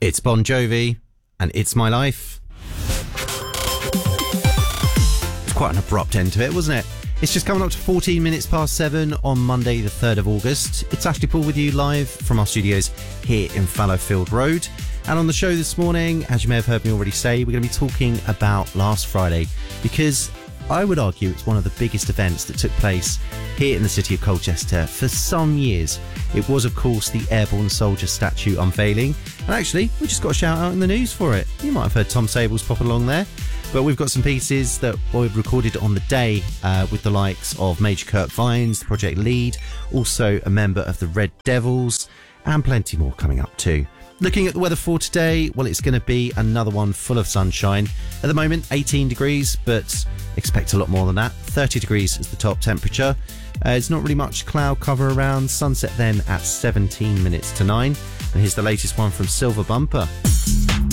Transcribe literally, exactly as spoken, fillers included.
It's Bon Jovi, and It's My Life. It's quite an abrupt end to it, wasn't it? It's just coming up to fourteen minutes past seven on Monday, the third of August. It's Ashley Paul with you live from our studios here in Fallowfield Road. And on the show this morning, as you may have heard me already say, we're going to be talking about last Friday, because I would argue it's one of the biggest events that took place here in the city of Colchester for some years. It was, of course, the Airborne Soldier statue unveiling. And actually, we just got a shout out in the news for it. You might have heard Tom Sables pop along there. But we've got some pieces that were recorded on the day uh, with the likes of Major Kurt Vines, the project lead, also a member of the Red Devils, and plenty more coming up too. Looking at the weather for today, well, it's going to be another one full of sunshine. At the moment, eighteen degrees, but expect a lot more than that. thirty degrees is the top temperature. Uh, it's not really much cloud cover around. Sunset then at seventeen minutes to nine. And here's the latest one from Silver Bumper.